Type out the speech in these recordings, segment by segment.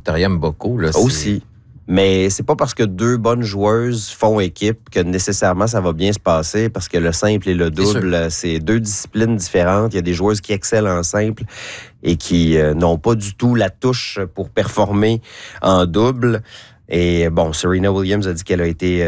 Victoria Mboko. Là, aussi. Mais c'est pas parce que deux bonnes joueuses font équipe que nécessairement ça va bien se passer, parce que le simple et le double, c'est deux disciplines différentes. Il y a des joueuses qui excellent en simple et qui n'ont pas du tout la touche pour performer en double. Et bon, Serena Williams a dit qu'elle a été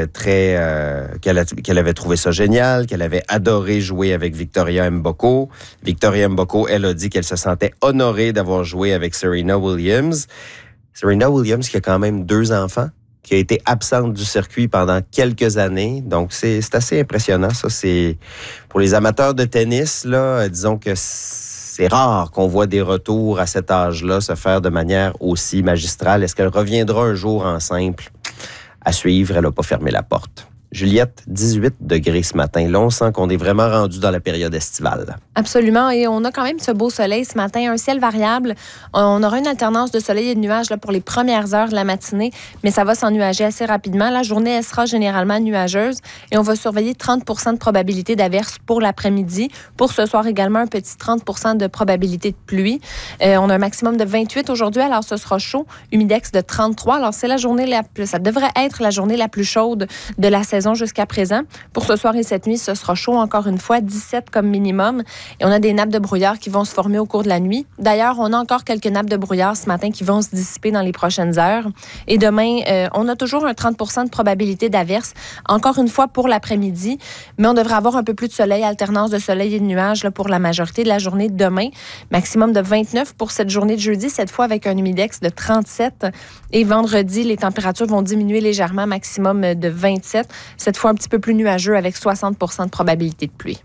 qu'elle avait trouvé ça génial, qu'elle avait adoré jouer avec Victoria Mboko. Victoria Mboko, elle a dit qu'elle se sentait honorée d'avoir joué avec Serena Williams. Serena Williams qui a quand même 2 enfants, qui a été absente du circuit pendant quelques années. Donc, c'est assez impressionnant. Ça, c'est pour les amateurs de tennis, là, disons que c'est rare qu'on voit des retours à cet âge-là se faire de manière aussi magistrale. Est-ce qu'elle reviendra un jour en simple? À suivre, elle n'a pas fermé la porte. Juliette, 18 degrés ce matin. Là, on sent qu'on est vraiment rendu dans la période estivale. Absolument. Et on a quand même ce beau soleil ce matin, un ciel variable. On aura une alternance de soleil et de nuages là, pour les premières heures de la matinée, mais ça va s'ennuager assez rapidement. La journée, elle sera généralement nuageuse et on va surveiller 30 % de probabilité d'averse pour l'après-midi. Pour ce soir également, un petit 30 % de probabilité de pluie. On a un maximum de 28 aujourd'hui, alors ce sera chaud. Humidex de 33. Alors, c'est la journée ça devrait être la journée la plus chaude de la saison jusqu'à présent. Pour ce soir et cette nuit, ce sera chaud encore une fois, 17 comme minimum. Et on a des nappes de brouillard qui vont se former au cours de la nuit. D'ailleurs, on a encore quelques nappes de brouillard ce matin qui vont se dissiper dans les prochaines heures. Et demain, on a toujours un 30 % de probabilité d'averse, encore une fois pour l'après-midi. Mais on devrait avoir un peu plus de soleil, alternance de soleil et de nuages là, pour la majorité de la journée de demain. Maximum de 29 pour cette journée de jeudi, cette fois avec un humidex de 37. Et vendredi, les températures vont diminuer légèrement, maximum de 27. Cette fois, un petit peu plus nuageux avec 60 % de probabilité de pluie.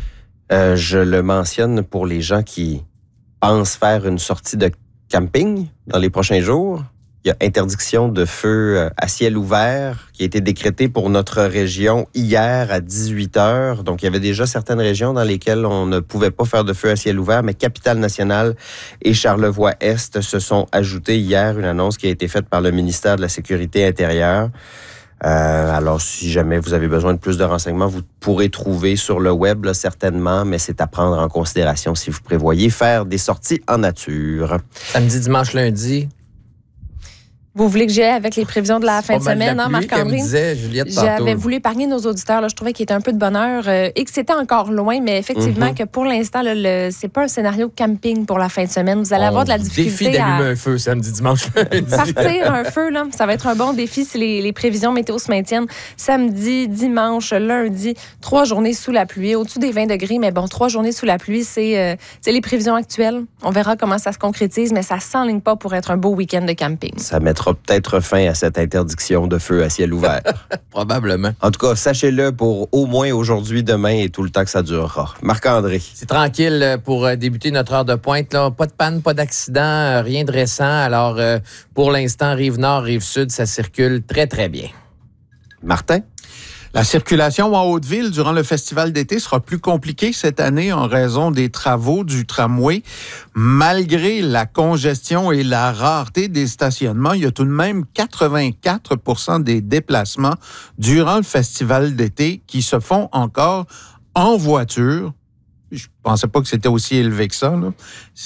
Je le mentionne pour les gens qui pensent faire une sortie de camping dans les prochains jours. Il y a interdiction de feu à ciel ouvert qui a été décrétée pour notre région hier à 18h. Donc, il y avait déjà certaines régions dans lesquelles on ne pouvait pas faire de feu à ciel ouvert, mais Capitale-Nationale et Charlevoix-Est se sont ajoutés hier, une annonce qui a été faite par le ministère de la Sécurité intérieure. Alors, si jamais vous avez besoin de plus de renseignements, vous pourrez trouver sur le web, là, certainement, mais c'est à prendre en considération si vous prévoyez faire des sorties en nature. Samedi, dimanche, lundi. Vous voulez que j'aille avec les prévisions de la fin de semaine, hein, Marc-André? Disait, Juliette, j'avais voulu épargner nos auditeurs. Là, je trouvais qu'il était un peu de bonheur et que c'était encore loin, mais effectivement que pour l'instant, là, c'est pas un scénario camping pour la fin de semaine. Vous allez avoir de la difficulté défi d'allumer un feu samedi, dimanche, lundi. Partir un feu, là, ça va être un bon défi si les prévisions météo se maintiennent. Samedi, dimanche, lundi, 3 journées sous la pluie, au-dessus des 20 degrés, mais bon, 3 journées sous la pluie, c'est les prévisions actuelles. On verra comment ça se concrétise, mais ça s'enligne pas pour être un beau week-end de camping. Ça mettra peut-être fin à cette interdiction de feu à ciel ouvert. Probablement. En tout cas, sachez-le pour au moins aujourd'hui, demain et tout le temps que ça durera. Marc-André. C'est tranquille pour débuter notre heure de pointe. Là. Pas de panne, pas d'accident, rien de récent. Alors, pour l'instant, Rive-Nord, Rive-Sud, ça circule très, très bien. Martin? La circulation en Haute-Ville durant le festival d'été sera plus compliquée cette année en raison des travaux du tramway. Malgré la congestion et la rareté des stationnements, il y a tout de même 84 % des déplacements durant le festival d'été qui se font encore en voiture. Je pensais pas que c'était aussi élevé que ça. Là.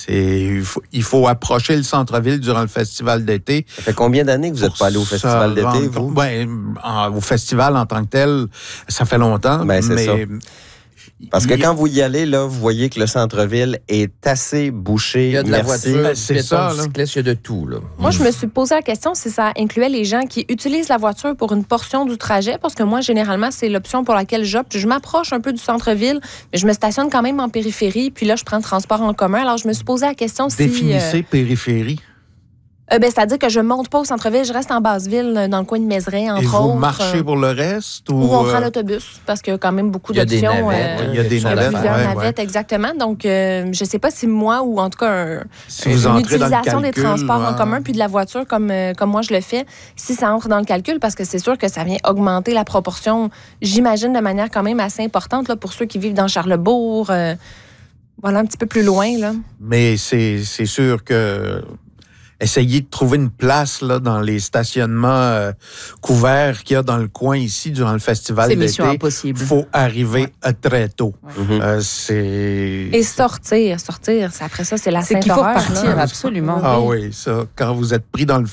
Il faut approcher le centre-ville durant le festival d'été. Ça fait combien d'années que vous n'êtes pas allé au festival d'été, vous? Au festival en tant que tel, ça fait longtemps. Ben, c'est ça. Parce que quand vous y allez, là, vous voyez que le centre-ville est assez bouché. Il y a de la voiture, c'est ça, il y a de tout. Là. Moi, je me suis posé la question si ça incluait les gens qui utilisent la voiture pour une portion du trajet, parce que moi, généralement, c'est l'option pour laquelle j'opte. Je m'approche un peu du centre-ville, mais je me stationne quand même en périphérie, puis là, je prends le transport en commun. Alors, je me suis posé la question si... Définissez périphérie. C'est-à-dire que je monte pas au centre-ville, je reste en basse-ville, dans le coin de Mézeray, entre autres. Et vous marchez pour le reste? Ou on prend l'autobus, parce qu'il y a quand même beaucoup d'options. Il y a des navettes. Plusieurs navettes, exactement. Donc, je sais pas si moi, ou en tout cas si vous une entrez utilisation dans le calcul, des transports en commun puis de la voiture, comme moi je le fais, si ça entre dans le calcul, parce que c'est sûr que ça vient augmenter la proportion, j'imagine, de manière quand même assez importante là, pour ceux qui vivent dans Charlesbourg, voilà, un petit peu plus loin. Là. Mais c'est sûr que... Essayez de trouver une place là, dans les stationnements couverts qu'il y a dans le coin ici durant le festival d'été. C'est mission impossible. Il faut arriver très tôt. Ouais. Et sortir. Après ça, c'est la C'est qu'il faut Sainte-Horreur. partir, absolument. Ah oui, ça, quand vous êtes pris dans le